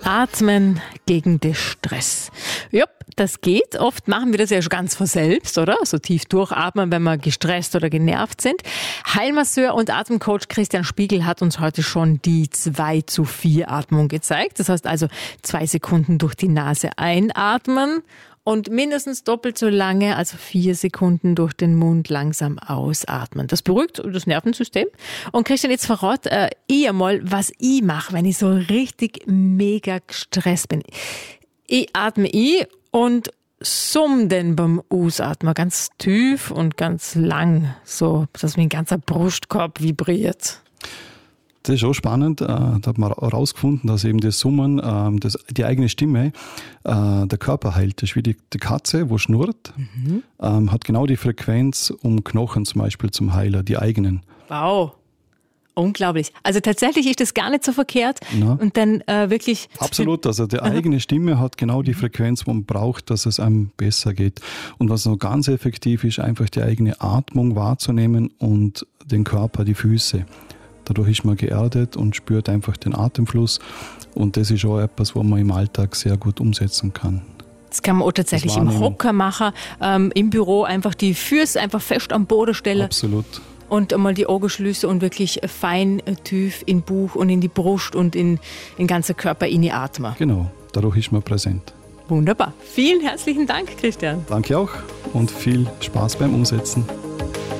Atmen gegen den Stress. Ja, das geht. Oft machen wir das ja schon ganz von selbst, oder? So tief durchatmen, wenn wir gestresst oder genervt sind. Heilmasseur und Atemcoach Christian Spiegel hat uns heute schon die 2-zu-4-Atmung gezeigt. Das heißt also 2 Sekunden durch die Nase einatmen und mindestens doppelt so lange, also 4 Sekunden durch den Mund langsam ausatmen. Das beruhigt das Nervensystem. Und Christian, jetzt verrat ich einmal, was ich mache, wenn ich so richtig mega gestresst bin. Ich atme ein und summ dann beim Ausatmen ganz tief und ganz lang, so dass mein ganzer Brustkorb vibriert. Das ist auch spannend. Da hat man herausgefunden, dass eben das Summen, die eigene Stimme, der Körper heilt. Das ist wie die Katze, wo schnurrt, hat genau die Frequenz, um Knochen zum Beispiel zum Heilen, die eigenen. Wow. Unglaublich. Also tatsächlich ist das gar nicht so verkehrt. Na. Und dann wirklich... Absolut. Also die eigene Stimme hat genau die Frequenz, die man braucht, dass es einem besser geht. Und was noch ganz effektiv ist, einfach die eigene Atmung wahrzunehmen und den Körper, die Füße. Dadurch ist man geerdet und spürt einfach den Atemfluss. Und das ist auch etwas, was man im Alltag sehr gut umsetzen kann. Das kann man auch tatsächlich im Hocker machen, im Büro einfach die Füße einfach fest am Boden stellen. Absolut. Und einmal die Augen schließen und wirklich fein, tief in den Bauch und in die Brust und in den ganzen Körper atmen. Genau, dadurch ist man präsent. Wunderbar. Vielen herzlichen Dank, Christian. Danke auch und viel Spaß beim Umsetzen.